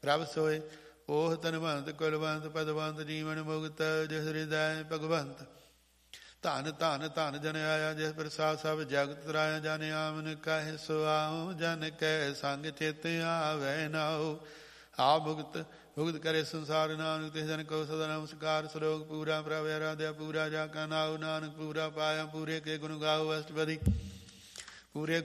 ਪ੍ਰਭ ਸੋਏ ਓਹ ਤਨਵੰਤ ਕੁਲਵੰਤ ਪਦਵੰਤ ਜੀਵਨ ਮੁਕਤ ਜਿਸ ਹਿਰਦੈ ਭਗਵੰਤ। ਧਨ ਧਨ ਧਨ ਜਨ ਆਇਆ ਜਿਸ ਪ੍ਰਸਾਦ ਸਭ ਜਗਤ ਤਰਾਇਆ। ਜਨ ਆਮਨ ਕਹਿ ਸੋ ਆਓ ਜਨ ਕੈ ਸੰਗ ਚਿਤ ਆਵੈ ਨਾਉ। ਆ ਭੁਗਤ ਭੁਗਤ ਕਰੇ ਸੰਸਾਰ ਨਾਨਕ ਤਿਸ ਜਨ ਕੋ ਸਦਾ ਨਮਸਕਾਰ। ਸਲੋਕ ਪੂਰਾ ਪ੍ਰਭ ਆਰਾਧਿਆ ਪੂਰਾ ਜਾ ਕਾ ਨਾਉ। ਨਾਨਕ ਪੂਰਾ ਪਾਇਆ ਪੂਰੇ ਕੇ ਗੁਣ ਗਾਓ ਅਸ਼ਟਪਦੀ। ਪੂਰੇ